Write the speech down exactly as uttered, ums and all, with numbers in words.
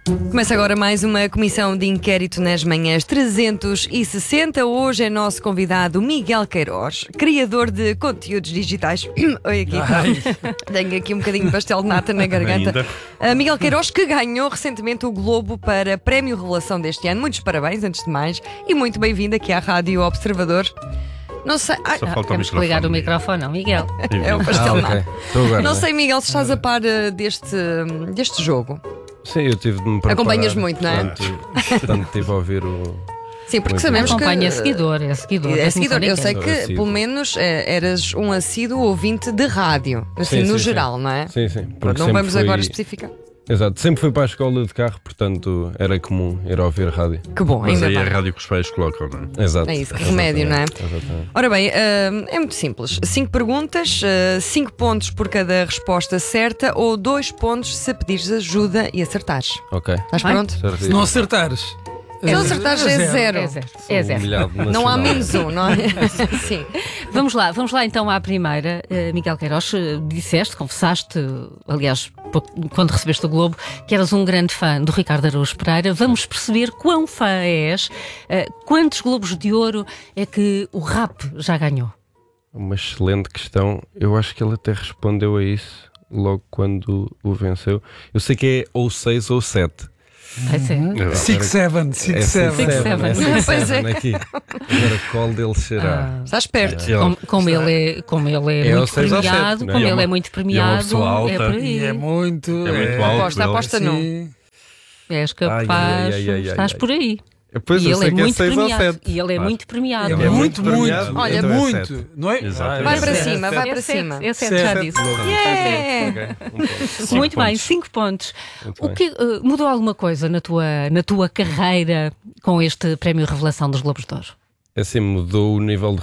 Começa agora mais uma comissão de inquérito nas manhãs trezentos e sessenta. Hoje é nosso convidado Miguel Queiroz, criador de conteúdos digitais. Oi, aqui. Tenho aqui um bocadinho de pastel de nata na garganta. Uh, Miguel Queiroz, que ganhou recentemente o Globo para Prémio Revelação deste ano. Muitos parabéns, antes de mais, e muito bem-vindo aqui à Rádio Observador. Não sei. Só Ai, falta o Temos que ligar o microfone, não, Miguel? é o pastel de Ah, nata. okay. Agora, Não sei, Miguel, se estás a par uh, deste, deste jogo. Sim, eu tive de me preparar. Acompanhas muito, não é? Portanto, portanto tive a ouvir o. Sim, porque Muito sabemos que. Acompanha, é seguidor, é seguidor. É deixa-me seguidor. saber Eu quem. sei que, Assíduo. pelo menos, eh, eras um assíduo ouvinte de rádio, assim, Sim, no sim, geral, sim. não é? Sim, sim. Porque Não sempre vamos fui- agora especificar. Exato, sempre fui para a escola de carro, portanto era comum ir a ouvir rádio. Que bom, Mas ainda aí é a bem. rádio que os pais colocam, não é? Exato. É isso, que remédio, não é? Exatamente. Ora bem, eh, é muito simples. Cinco perguntas, eh, cinco pontos por cada resposta certa ou dois pontos se pedires ajuda e acertares. Ok. Estás Ai. pronto? Certo. Se não acertares. Se não acertares é zero. É zero. É zero. Humilhado Não há nacional. menos um, não é? Sim. Vamos lá, vamos lá então à primeira. Uh, Miguel Queiroz, uh, disseste, confessaste, uh, aliás, pouco- quando recebeste o Globo, que eras um grande fã do Ricardo Araújo Pereira. Vamos perceber quão fã és. Uh, quantos Globos de Ouro é que o rap já ganhou? Uma excelente questão. Eu acho que ele até respondeu a isso logo quando o venceu. Eu sei que é ou seis ou sete. Vai ser. Six Seven, Six Seven. Six, seven. É six, Pois seven é. aqui. Agora qual deles será? Ah, Estás perto. como, como ele é, como ele é, É o muito seis ou sete, premiado, não é? como E é ele uma- é muito e é uma premiado, pessoa alta. é por aí. E é muito. É muito alto. Aposta, ele. aposta não. Sim. És capaz, Ai, ai, ai, ai, estás ai. por aí. Pois e eu ele sei é que é muito seis ou premiado. sete. E ele é Claro. muito premiado. É, É muito, muito muito. premiado. Olha, é Então é muito. sete. Não é? Exato. Vai para é cima, vai É para sete, cima. é sete, já Sete. disse. Yeah! Ok, um ponto. Muito bem, pontos. cinco pontos. Muito O bem. que eh, mudou alguma coisa na tua, na tua carreira com este Prémio Revelação dos Globos de Ouro? Assim, mudou o nível de